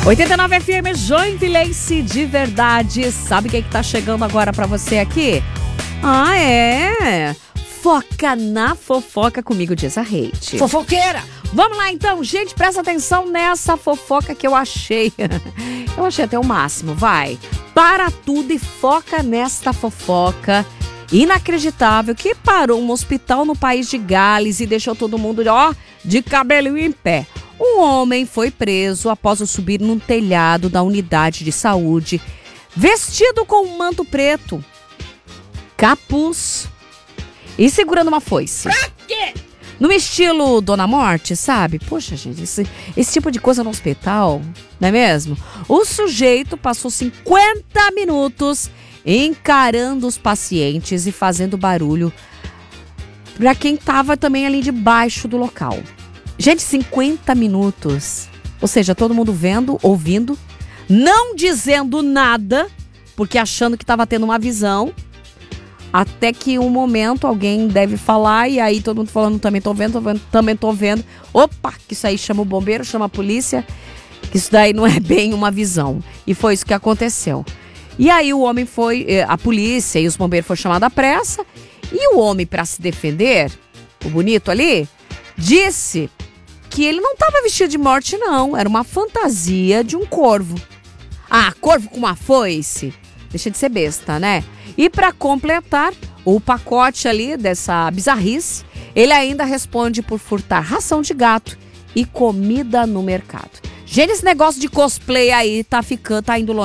89 FM, Joinvilense de verdade. Sabe quem que tá chegando agora pra você aqui? Ah, é? Foca na fofoca comigo, diz a Reite. Fofoqueira! Vamos lá então, gente, presta atenção nessa fofoca que eu achei. Eu achei até o máximo, vai. Para tudo e foca nesta fofoca inacreditável que parou um hospital no país de Gales e deixou todo mundo, de cabelinho em pé. Um homem foi preso após subir num telhado da unidade de saúde, vestido com um manto preto, capuz e segurando uma foice. Pra quê? No estilo Dona Morte, sabe? Poxa, gente, esse tipo de coisa no hospital, não é mesmo? O sujeito passou 50 minutos encarando os pacientes e fazendo barulho para quem estava também ali debaixo do local. Gente, 50 minutos. Ou seja, todo mundo vendo, ouvindo, não dizendo nada, porque achando que estava tendo uma visão. Até que um momento alguém deve falar e aí todo mundo falando, também tô vendo. Opa, que isso aí chama o bombeiro, chama a polícia, que isso daí não é bem uma visão. E foi isso que aconteceu. E aí o homem a polícia e os bombeiros foram chamados à pressa. E o homem, para se defender, o bonito ali, disse que ele não estava vestido de morte, não. Era uma fantasia de um corvo. Ah, corvo com uma foice? Deixa de ser besta, né? E para completar o pacote ali dessa bizarrice, ele ainda responde por furtar ração de gato e comida no mercado. Gente, esse negócio de cosplay aí tá indo longe.